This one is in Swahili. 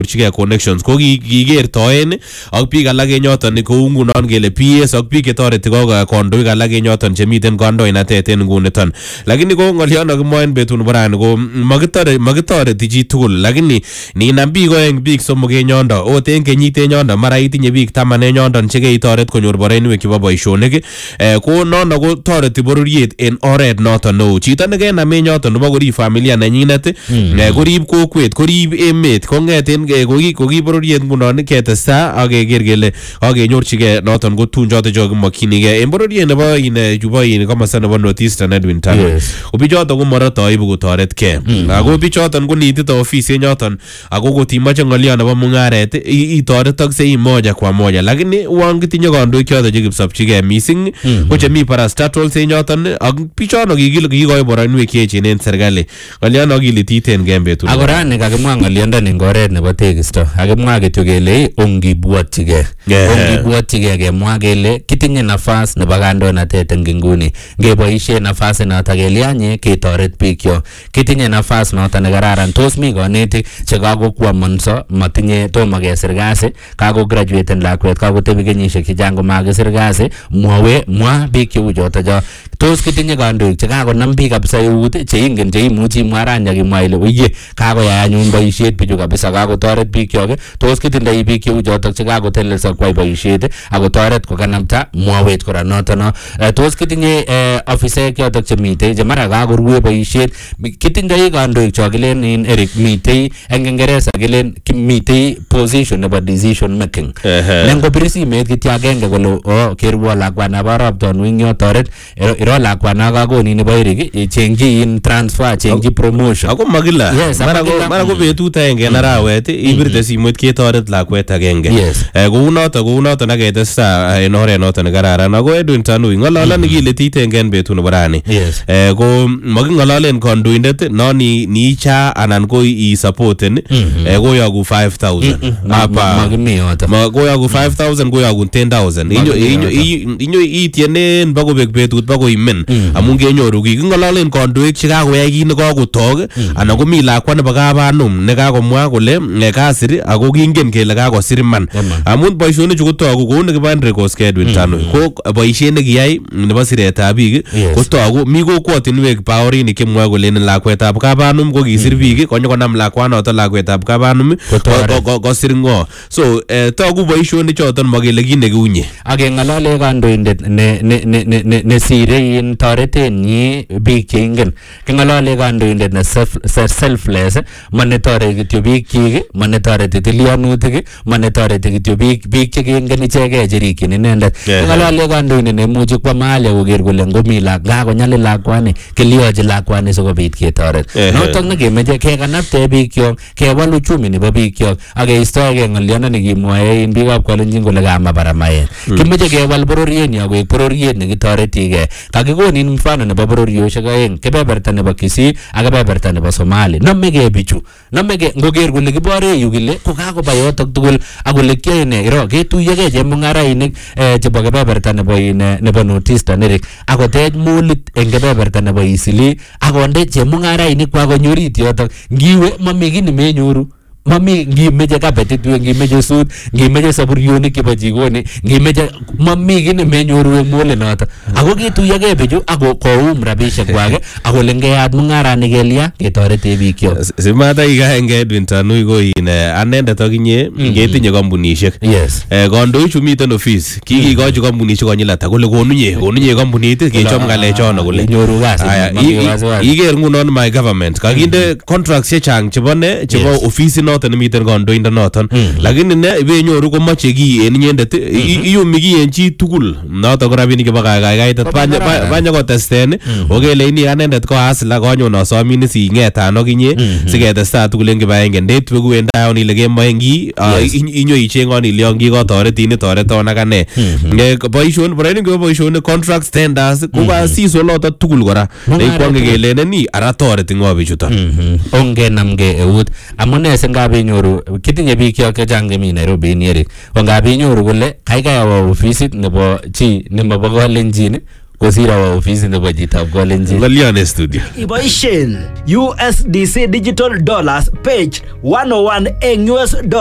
chike connections ko kikertoen ak biik alak en yoton kou ngunon kele PS ak biik chetoreti kondoik alak en yoton chemiten kandoinatet en nguniton lakini ko ng'olyono kimwoen betun borani ko makitoreti chi tugul lakini ninam biik oeng biik somok en yondo ot en kenyit en yondo mara itinye biik 10 en yondon chekeitoret konyor boroinwek chebo boisionik ko nono ko toreti bororiet en oret noton neo chito nekenam en yoton nebo korib familia nenyinet korib kokwet korib emet kong'eten koki bororiet ngunon ketesta ak keker kele akenyorchigei noton ko tun choton chekimokyinigei en bororiet nebo chubo komosta nebo North Eastern Edwin Tano ko bichoton ko morotoibu kotoretkei ako bichoton ko nitito ofisi en yoton ako kotimache ng'olyo nebo mung'aret itoretokse moja kwa moja lakini uon kitinye kandoik choton chekipsopchigei missing ko chemi parastatals en yoton ak bichono kikikoi boroinwek cheechen en serikali ng'olyono kilititen betut ako rani kakimwa ng'olyondoni en oret nebo tekisto akimwa kityo kele ongibwotyigei kemwa kele kitinye nafas nebo kandoinatet en nguni ngeboishe nafas noton kelyanye ketoret bikyok kitinye nafas noton nekararan tos mi konetik chekakokwamonso matinye tomo kesir kasi kakograduaten lakwet kakotebi kenyisiek chechang komakisir kasi mwa biik cheu choto cho tos kitinye kandoik chekakonam biik kabisa eut cheingen cheimuchi mwaranya kimwa ile oye kakoyai anyun boisiet bichu kabisa kakotoret bikyok tos kitindoi biik cheu choto chekakotelelso kwai boisiet akotoret kokanapta mwawet kora noton tos kitinye ofisaek choto chemite che mara kakorue boisiet kitindoi kandoik cho kilen Eric mitei en Ingereza kilen mitei position nebo decision making nengobir simet kityo agenge kole kerwo lakwana barabton wing yo toret iro lakwana kakoni nebo Eric chengji in transfer chengji promotion ako makila mara ko betut agenge en arawet ibirte simoit ketoret lakwet agenge kou noton aketesta en oret noton nekararan ako Edwin Tanui ng'ololoni kilititen betut nebo rani ko making'ololen kandoindet no ni cha anan ko i-supporten koyogu 5,000 hapa koyogu 5,000 koyogu 10,000 inyo itienen bakobek betut bakoimen amun kenyoru king'ololen kandoik chekakoyai kit nekakotok anan komi lakwa nebo kabanum nekakomwa kole kasir ako kingen kele kakosir iman amun boisionichu kotogu kou nekibo Koskei Edwin Tanui ko boisiet nekiyai nebo siretab biik kotogu mi kokwotinwek baorinik chemwoe kole lakwetab kabanum ko kisir biik konyokonam lakwanoto lakwetab kabanum kosir ng'o so togu boisionik choton makele kit nekiunye akeng'olole kandoindet nesire in toretenyi biik cheingen king'olole kandoindet ne selfless manetoreti kityo biik chik manetoreti tilionutik manetoreti kityo biik chekingen ichegei cherikyin inendet king'olole kandoindet nemuchi kwa mahali akoker kole ngomi kakonyalil lakwani kiliochi lakwani sikobit ketoret notok nekemeche kekanapte bikyok kewal uchumi nebo bikyok akeistoegei ng'olyondoni kimwoe in biikab Kalenjin kole kamabaramaet kimeche kewal bororienyi akoek bororiet nekitoretigei kakikonin mfano nebo bororiosiek aeng kebeberta nebo Kisii ak kebeberta nebo Somali nomegei bichu nomegei ngoker kole kibore yu kile kokakoba yotok tugul akole kiyoe ne iro ketuyogei chemung'arainik chebo kebeberta nebo North Eastern Eric akotech molit eng kebeberta nebo Eastleigh akonde chemung'arainik kwa konyorit yotok ngiwe mami kiy nemenyoru mami ngimeche kabetit ngimeche sut ngimeche saburionik chebo jikoni ngimeche mami kiy nemenyoru eng molit notok ako kituyogei bichu ako koum rabisiek kwake akole ngeyat mung'arani kelya ketorete bikyok simata ikaenge Edwin Tanui ko anendet akinye ketinye kampunisiek kandoichu miten office kikikochi kampunisiek konyil ata kole konunye kampunit kechom ng'alechono kole nyoru kasi iker ngunon my government kakinde contracts chechang chebo office noton nemiten kandoindet noton lakini ne ibenyoru komache ki en inyendet iyumi ki en chi tugul noton ko rabinik chebo kaikaitet banya kotesten okele ini anendet ko asla konyon asomin sing'etan okinye siketesta tugul en kibaenge ndetweku en tayon ile kemoe ki inyo icheng'on ile yon kikotoretin toreton akane boisionik ko boisionik contracts tenders ko kasisoloto tugul kora neikwange kelene ni ara toreti ng'o bichuton ongenamge eut amune ngabinyoru kitinye biik chechang chemi Nairobi in Eric ngabinyoru kole kaikai awo ofisit nebo chi nemabo Kalenjin kosir awa office nebo chitab Kalenjin. Ngoliane studio. Iboishen USDC Digital Dollars page 101 eng US